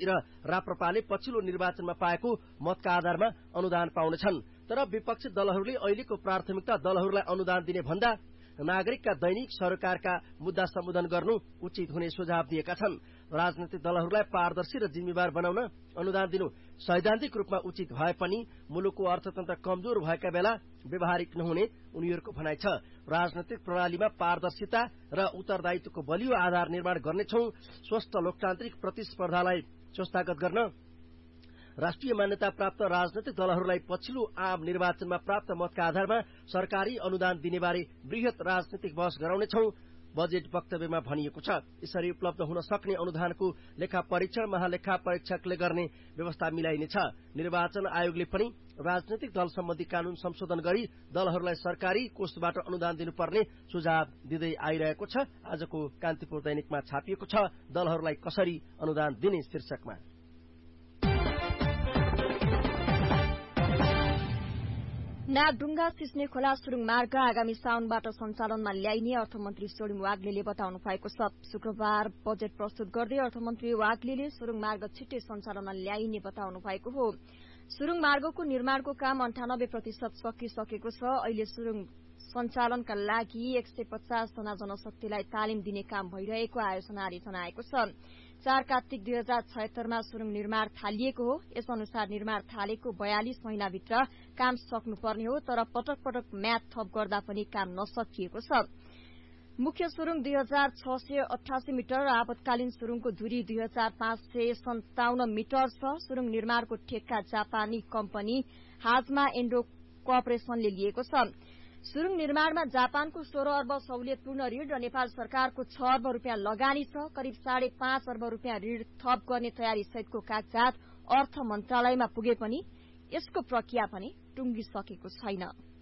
एमाले र राप्रपाले पछिल्लो निर्वाचनमा पाएको मतका आधारमा अनुदान पाउनेछन्। तर विपक्षी दलहरूले अहिलेको प्राथमिकता दलहरूलाई अनुदान दिने भन्दा नागरिकका दैनिक सरकारका मुद्दा सम्बोधन गर्नु उचित हुने सुझाव दिएका छन्। राजनीतिक दलहरूलाई पारदर्शी र जिम्मेवार बनाउन अनुदान दिनु सैद्धान्तिक रूपमा उचित भए पनि मुलुकको अर्थतन्त्र कमजोर भएका बेला व्यवहारिक नहुने उनीहरूको भनाइ छ। राजनैतिक प्रणालीमा पारदर्शिता र उत्तरदायित्वको बलियो आधार निर्माण गर्नेछौं। स्वस्थ लोकतान्त्रिक प्रतिस्पर्धालाई संस्थागत गर्न राष्ट्रिय मान्यता प्राप्त राजनैतिक दलहरूलाई पछिल्लो आम निर्वाचनमा प्राप्त मतका आधारमा सरकारी अनुदान दिनेबारे वृहत राजनीतिक बहस गराउनेछौं बजेट वक्तव्यमा भनिएको छ। यसरी उपलब्ध हुन सक्ने अनुदानको लेखा परीक्षण महालेखा परीक्षकले गर्ने व्यवस्था मिलाइनेछ। निर्वाचन आयोगले पनि राजनैतिक दल सम्बन्धी कानून संशोधन गरी दलहरूलाई सरकारी कोषबाट अनुदान दिनुपर्ने सुझाव दिँदै आइरहेको छ। आजको कान्तिपुर दैनिकमा छापिएको छ दलहरूलाई कसरी अनुदान दिने शीर्षकमा। नागढुङ्गा सिस्ने खोला सुरुङ मार्ग आगामी साउनबाट सञ्चालनमा ल्याइने अर्थमन्त्री सोरुङ वाग्लेले बताउनु भएको छ। शुक्रबार बजेट प्रस्तुत गर्दै अर्थमन्त्री वाग्लेले सुरुङ मार्ग छिट्टै सञ्चालनमा ल्याइने बताउनु भएको हो। सुरुङ मार्गको निर्माणको काम 98% सकिसकेको छ। अहिले सुरुङ सञ्चालनका लागि 150 जना जनशक्तिलाई तालिम दिने काम भइरहेको आयोजनाले जनाएको छ। 4 कार्तिक 2076 मा सुरुङ निर्माण थालिएको हो। यस अनुसार निर्माण थालेको 42 महिनाभित्र काम सक्नुपर्ने हो, तर पटक पटक म्याद थप गर्दा पनि काम नसकिएको छ। मुख्य सुरुङ 2688 मिटर, आपतकालीन सुरुङको दूरी 2557 मिटर छ। सुरुङ निर्माणको ठेक्का जापानी कम्पनी हाजमा एन्डो कोअपरेशनले लिएको छ। सुरुङ निर्माणमा जापानको 16 अर्ब सहुलियतपूर्ण ऋण र नेपाल सरकारको 6 अर्ब रुपियाँ लगानी छ। करिब 5.5 अर्ब रुपियाँ ऋण थप गर्ने तयारी सहितको कागजात अर्थ मन्त्रालयमा पुगे पनि यसको प्रक्रिया पनि टुंगिसकेको छैन।